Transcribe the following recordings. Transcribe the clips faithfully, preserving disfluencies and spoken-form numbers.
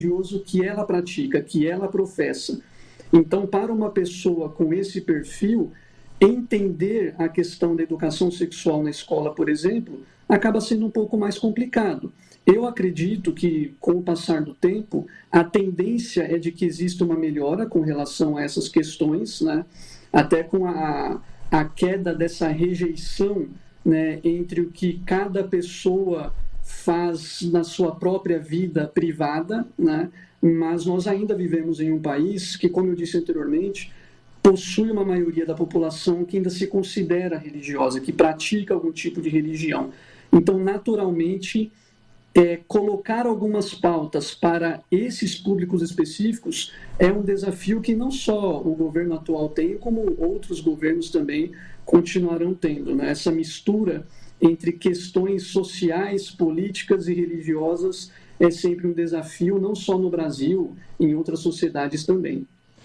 religioso que ela pratica, que ela professa. Então, para uma pessoa com esse perfil, entender a questão da educação sexual na escola, por exemplo, acaba sendo um pouco mais complicado. Eu acredito que, com o passar do tempo, a tendência é de que exista uma melhora com relação a essas questões, né? Até com a, a queda dessa rejeição, né, entre o que cada pessoa faz na sua própria vida privada, né? Mas nós ainda vivemos em um país que, como eu disse anteriormente, possui uma maioria da população que ainda se considera religiosa, que pratica algum tipo de religião. Então, naturalmente, é, colocar algumas pautas para esses públicos específicos é um desafio que não só o governo atual tem, como outros governos também continuarão tendo, né? Essa mistura entre questões sociais, políticas e religiosas é sempre um desafio, não só no Brasil, em outras sociedades também.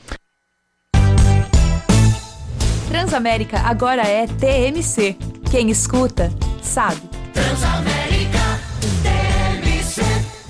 Transamérica agora é T M C. Quem escuta, sabe. Transamérica T M C.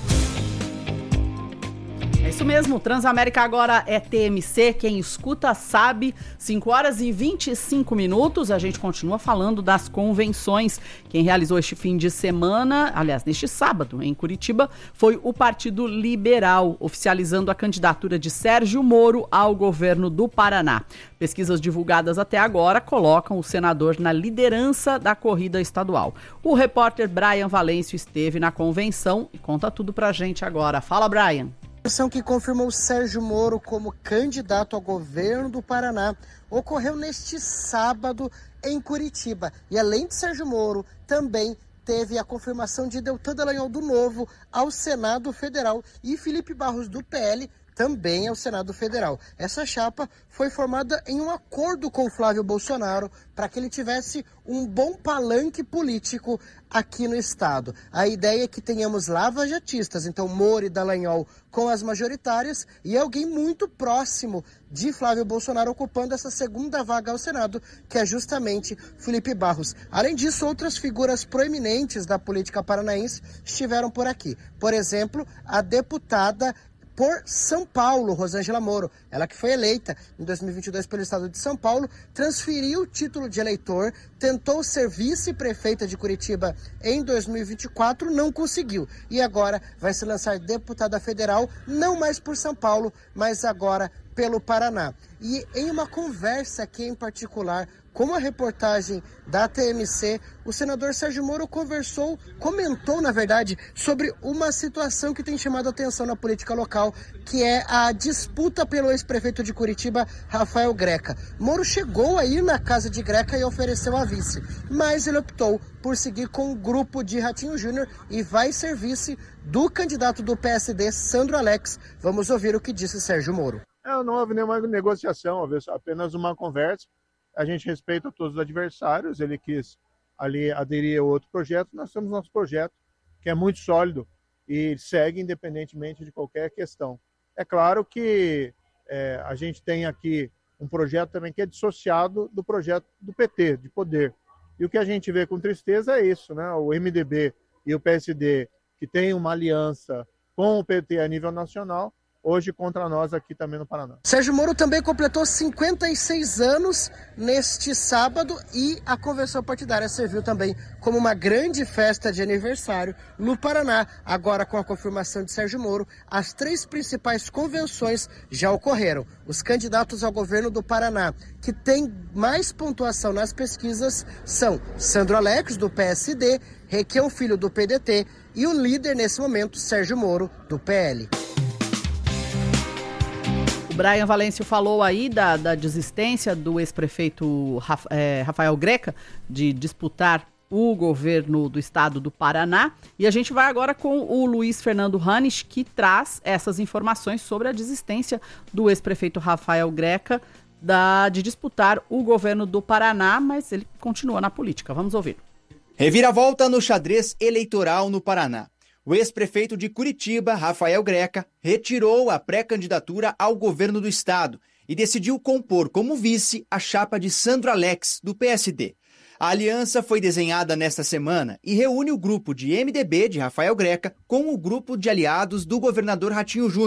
É isso mesmo, Transamérica agora é T M C. Quem escuta, sabe. cinco horas e vinte e cinco minutos. A gente continua falando das convenções. Quem realizou este fim de semana, aliás, neste sábado, em Curitiba, foi o Partido Liberal, oficializando a candidatura de Sérgio Moro ao governo do Paraná. Pesquisas divulgadas até agora colocam o senador na liderança da corrida estadual. O repórter Brian Valêncio esteve na convenção e conta tudo pra gente agora. Fala, Brian. A eleição que confirmou Sérgio Moro como candidato ao governo do Paraná ocorreu neste sábado em Curitiba. E além de Sérgio Moro, também teve a confirmação de Deltan Dallagnol do Novo ao Senado Federal e Felipe Barros do P L também ao Senado Federal. Essa chapa foi formada em um acordo com Flávio Bolsonaro para que ele tivesse um bom palanque político aqui no estado. A ideia é que tenhamos lava-jatistas, então Moro e Dallagnol com as majoritárias e alguém muito próximo de Flávio Bolsonaro ocupando essa segunda vaga ao Senado, que é justamente Felipe Barros. Além disso, outras figuras proeminentes da política paranaense estiveram por aqui. Por exemplo, a deputada por São Paulo, Rosângela Moro, ela que foi eleita em dois mil e vinte e dois pelo estado de São Paulo, transferiu o título de eleitor, tentou ser vice-prefeita de Curitiba em dois mil e vinte e quatro, não conseguiu. E agora vai se lançar deputada federal, não mais por São Paulo, mas agora pelo Paraná. E em uma conversa aqui em particular com a reportagem da T M C, o senador Sérgio Moro conversou, comentou, na verdade, sobre uma situação que tem chamado a atenção na política local, que é a disputa pelo ex-prefeito de Curitiba, Rafael Greca. Moro chegou a ir na casa de Greca e ofereceu a vice, mas ele optou por seguir com o grupo de Ratinho Júnior e vai ser vice do candidato do P S D, Sandro Alex. Vamos ouvir o que disse Sérgio Moro. Não houve nenhuma negociação, houve apenas uma conversa. A gente respeita todos os adversários, ele quis ali aderir a outro projeto, nós temos nosso projeto, que é muito sólido e segue independentemente de qualquer questão. É claro que é, a gente tem aqui um projeto também que é dissociado do projeto do P T, de poder. E o que a gente vê com tristeza é isso, né? O M D B e o P S D, que tem uma aliança com o P T a nível nacional, hoje contra nós aqui também no Paraná. Sérgio Moro também completou cinquenta e seis anos neste sábado e a convenção partidária serviu também como uma grande festa de aniversário no Paraná. Agora, com a confirmação de Sérgio Moro, as três principais convenções já ocorreram. Os candidatos ao governo do Paraná que têm mais pontuação nas pesquisas são Sandro Alex, do P S D, Requião Filho, do P D T e o líder nesse momento, Sérgio Moro, do P L. Brian Valêncio falou aí da, da desistência do ex-prefeito Rafa, é, Rafael Greca de disputar o governo do estado do Paraná. E a gente vai agora com o Luiz Fernando Hannes, que traz essas informações sobre a desistência do ex-prefeito Rafael Greca da, de disputar o governo do Paraná, mas ele continua na política. Vamos ouvir. Reviravolta no xadrez eleitoral no Paraná. O ex-prefeito de Curitiba, Rafael Greca, retirou a pré-candidatura ao governo do estado e decidiu compor como vice a chapa de Sandro Alex, do P S D. A aliança foi desenhada nesta semana e reúne o grupo de M D B de Rafael Greca com o grupo de aliados do governador Ratinho Júnior.